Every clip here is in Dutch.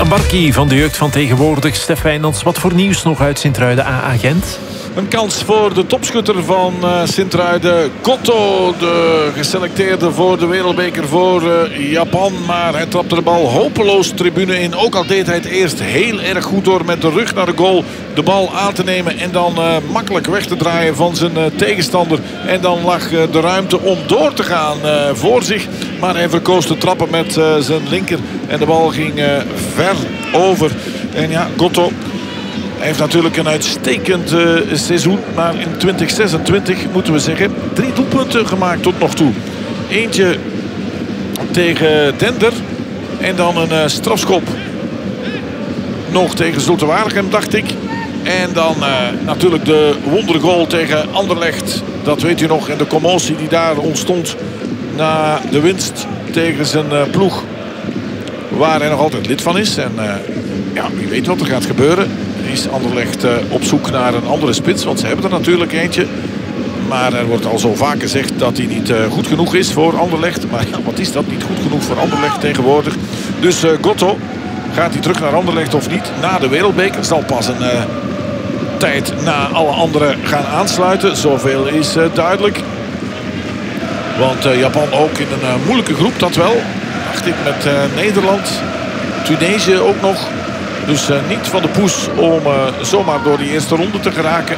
Barkie van de jeugd van tegenwoordig. Stef Wijnands, wat voor nieuws nog uit Sint-Truiden AA Gent? Een kans voor de topschutter van Sint-Truiden, Goto, de geselecteerde voor de wereldbeker voor Japan. Maar hij trapte de bal hopeloos tribune in. Ook al deed hij het eerst heel erg goed door met de rug naar de goal de bal aan te nemen en dan makkelijk weg te draaien van zijn tegenstander. En dan lag de ruimte om door te gaan voor zich. Maar hij verkoos te trappen met zijn linker en de bal ging ver over. En ja, Goto heeft natuurlijk een uitstekend seizoen. Maar in 2026 moeten we zeggen 3 doelpunten gemaakt tot nog toe. Eentje tegen Dender. En dan een strafschop. Nog tegen Zulte Waregem, dacht ik. En dan natuurlijk de wondergoal tegen Anderlecht. Dat weet u nog. En de commotie die daar ontstond na de winst tegen zijn ploeg. Waar hij nog altijd lid van is. En ja, wie weet wat er gaat gebeuren. Is Anderlecht op zoek naar een andere spits. Want ze hebben er natuurlijk eentje. Maar er wordt al zo vaak gezegd dat hij niet goed genoeg is voor Anderlecht. Maar ja, wat is dat? Niet goed genoeg voor Anderlecht tegenwoordig. Dus Goto, gaat hij terug naar Anderlecht of niet? Na de wereldbeker zal pas een tijd na alle anderen gaan aansluiten. Zoveel is duidelijk. Want Japan ook in een moeilijke groep, dat wel. Dacht ik met Nederland. Tunesië ook nog. Dus niet van de poes om zomaar door die eerste ronde te geraken.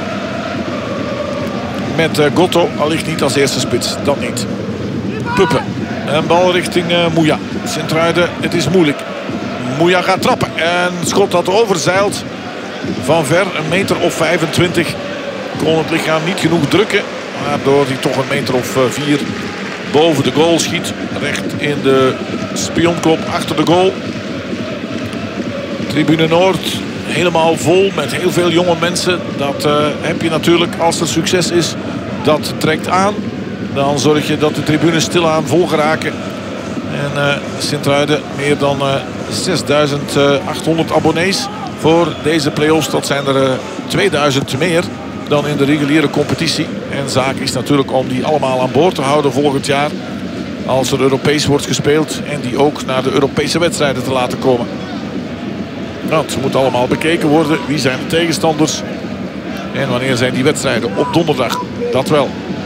Met Goto, allicht niet als eerste spits. Dat niet. Puppen. Een bal richting Mouya. Sint-Truiden, het is moeilijk. Mouya gaat trappen. En schot dat overzeilt. Van ver, 1 meter of 25. Kon het lichaam niet genoeg drukken. Waardoor hij toch 1 meter of 4 boven de goal schiet. Recht in de spionkop achter de goal. Tribune Noord helemaal vol met heel veel jonge mensen. Dat heb je natuurlijk als er succes is. Dat trekt aan. Dan zorg je dat de tribunes stilaan vol geraken. En Sint-Truiden meer dan 6.800 abonnees voor deze play-offs. Dat zijn er 2000 meer dan in de reguliere competitie. En zaak is natuurlijk om die allemaal aan boord te houden volgend jaar. Als er Europees wordt gespeeld. En die ook naar de Europese wedstrijden te laten komen. Nou, het moet allemaal bekeken worden. Wie zijn de tegenstanders? En wanneer zijn die wedstrijden? Op donderdag. Dat wel.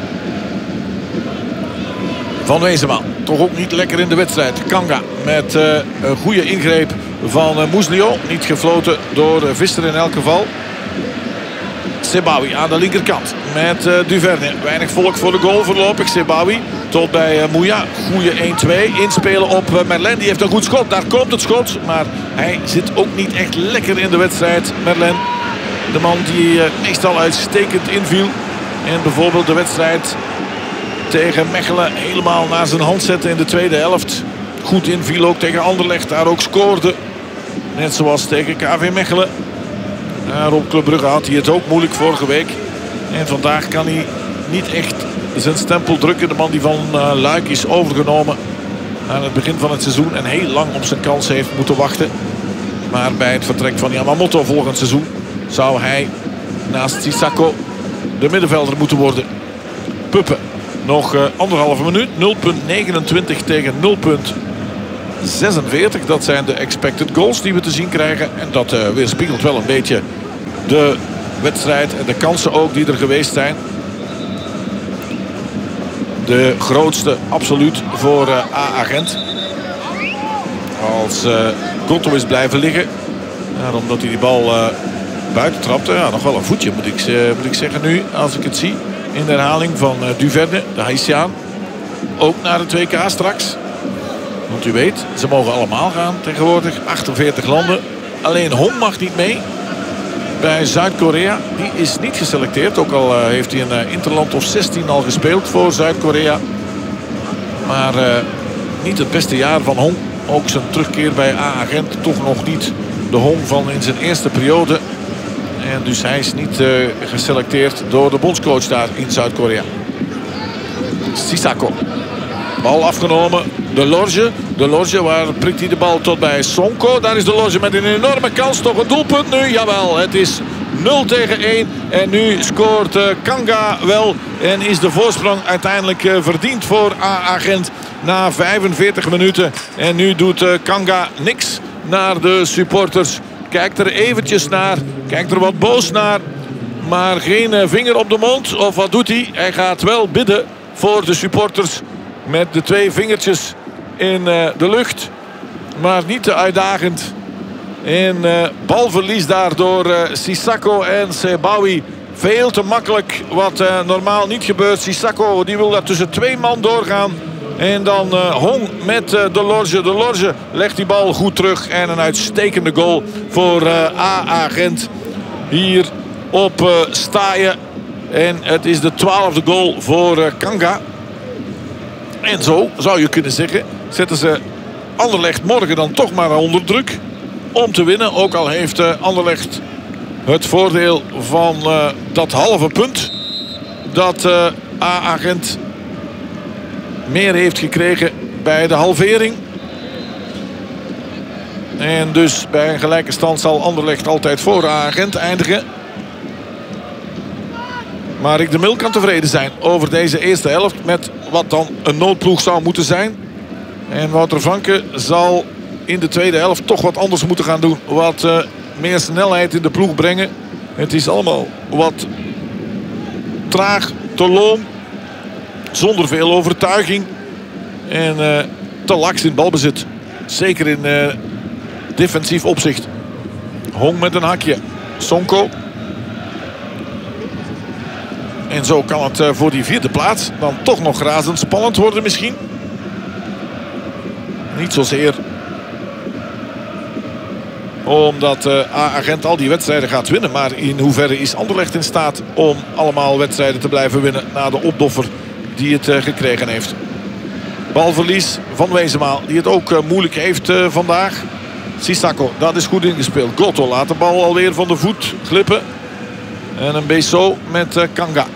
Van Wezenmaal. Toch ook niet lekker in de wedstrijd. Kanga met een goede ingreep van Muslio. Niet gefloten door Visser in elk geval. Sebawi aan de linkerkant. Met Duverne. Weinig volk voor de goal voorlopig. Sebawi tot bij Mouya. Goeie 1-2. Inspelen op Merlin. Die heeft een goed schot. Daar komt het schot. Maar hij zit ook niet echt lekker in de wedstrijd. Merlin. De man die meestal uitstekend inviel. En bijvoorbeeld de wedstrijd tegen Mechelen helemaal naar zijn hand zette in de tweede helft. Goed inviel ook tegen Anderlecht. Daar ook scoorde. Net zoals tegen KV Mechelen. Op Club Brugge had hij het ook moeilijk vorige week. En vandaag kan hij niet echt zijn stempel drukken. De man die van Luik is overgenomen aan het begin van het seizoen. En heel lang op zijn kans heeft moeten wachten. Maar bij het vertrek van Yamamoto volgend seizoen zou hij naast Sissako de middenvelder moeten worden. Puppen. Nog 1,5 minuut. 0,29 tegen 0,46. Dat zijn de expected goals die we te zien krijgen. En dat weerspiegelt wel een beetje de wedstrijd en de kansen ook die er geweest zijn. De grootste absoluut voor AA Gent. Als Goto is blijven liggen. Ja, omdat hij die bal buiten trapte. Ja, nog wel een voetje moet ik zeggen nu. Als ik het zie in de herhaling van Duverne, de Haitiaan. Ook naar de 2K straks. Want u weet, ze mogen allemaal gaan tegenwoordig. 48 landen. Alleen Hong mag niet mee. Bij Zuid-Korea. Die is niet geselecteerd. Ook al heeft hij een interland of 16 al gespeeld voor Zuid-Korea. Maar niet het beste jaar van Hong. Ook zijn terugkeer bij AA Gent toch nog niet de Hong van in zijn eerste periode. En dus hij is niet geselecteerd door de bondscoach daar in Zuid-Korea. Sissako. Bal afgenomen. De Lorge, waar prikt hij de bal tot bij Sonko. Daar is de Lorge met een enorme kans. Toch een doelpunt nu. Jawel, het is 0 tegen 1. En nu scoort Kanga wel. En is de voorsprong uiteindelijk verdiend voor AA Gent na 45 minuten. En nu doet Kanga niks. naar de supporters. Kijkt er eventjes naar. Kijkt er wat boos naar. Maar geen vinger op de mond. Of wat doet hij? Hij gaat wel bidden voor de supporters. Met de 2 vingertjes in de lucht. Maar niet te uitdagend. En balverlies daardoor Sissako en Sebawi. Veel te makkelijk. Wat normaal niet gebeurt. Sissako die wil daar tussen 2 man doorgaan. En dan Hong met De Lorge. De Lorge legt die bal goed terug. En een uitstekende goal voor AA Gent. Hier op Staaien. En het is de 12e goal voor Kanga. En zo zou je kunnen zeggen. Zetten ze Anderlecht morgen dan toch maar onder druk. Om te winnen. Ook al heeft Anderlecht het voordeel van dat halve punt. Dat AA Gent meer heeft gekregen bij de halvering. En dus bij een gelijke stand zal Anderlecht altijd voor AA Gent eindigen. Maar Rick de Mil kan tevreden zijn over deze eerste helft. Met wat dan een noodploeg zou moeten zijn. En Wouter Vanke zal in de tweede helft toch wat anders moeten gaan doen. Wat meer snelheid in de ploeg brengen. Het is allemaal wat traag, te loom. Zonder veel overtuiging. En te laks in balbezit. Zeker in defensief opzicht. Hong met een hakje. Sonko. En zo kan het voor die 4e plaats dan toch nog razendspannend worden misschien. Niet zozeer omdat AA Gent al die wedstrijden gaat winnen. Maar in hoeverre is Anderlecht in staat om allemaal wedstrijden te blijven winnen na de opdoffer die het gekregen heeft. Balverlies van Wezenmaal die het ook moeilijk heeft vandaag. Sissako, dat is goed ingespeeld. Gotto laat de bal alweer van de voet glippen. En een Besso met Kanga.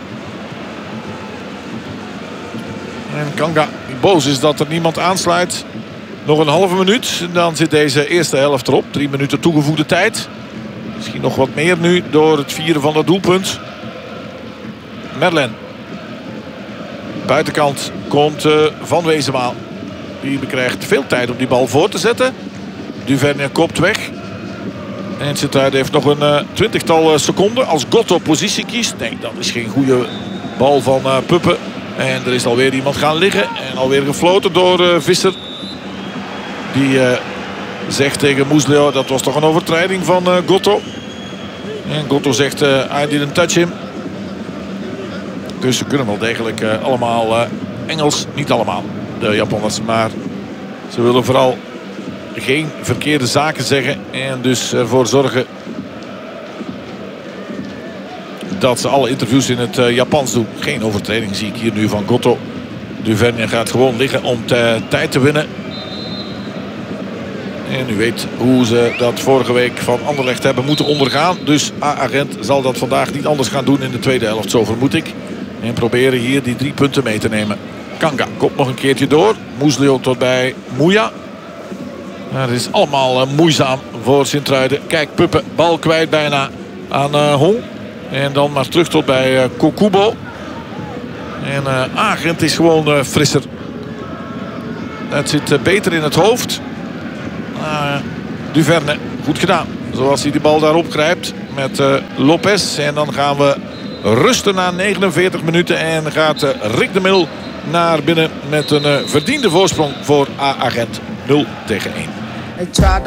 En Kanga die boos is dat er niemand aansluit. Nog een halve minuut. Dan zit deze eerste helft erop. 3 minuten toegevoegde tijd. Misschien nog wat meer nu door het vieren van het doelpunt. Merlin. Buitenkant komt Van Wezenmaal. Die krijgt veel tijd om die bal voor te zetten. Duvernay kopt weg. En Sint-Truiden heeft nog een 20-tal seconden als Gotto positie kiest. Nee, dat is geen goede bal van Puppen. En er is alweer iemand gaan liggen. En alweer gefloten door Visser. Die zegt tegen Moesleo, dat was toch een overtreding van Gotto. En Gotto zegt, I didn't touch him. Dus ze kunnen wel degelijk allemaal Engels. Niet allemaal, de Japanners. Maar ze willen vooral geen verkeerde zaken zeggen. En dus ervoor zorgen dat ze alle interviews in het Japans doen. Geen overtreding zie ik hier nu van Gotto. Duvernay gaat gewoon liggen om tijd te winnen. En u weet hoe ze dat vorige week van Anderlecht hebben moeten ondergaan. Dus AA Gent zal dat vandaag niet anders gaan doen in de tweede helft. Zo vermoed ik. En proberen hier die 3 punten mee te nemen. Kanga komt nog een keertje door. Moesleo tot bij Mouya. Het is allemaal moeizaam voor Sint-Truiden. Kijk, Puppen, bal kwijt bijna aan Hong. En dan maar terug tot bij Kokubo. En Gent is gewoon frisser. Het zit beter in het hoofd. Duvernay, goed gedaan. Zoals hij die bal daarop grijpt met Lopez. En dan gaan we rusten na 49 minuten. En gaat Rick de Mil naar binnen met een verdiende voorsprong voor AA Gent. 0-1.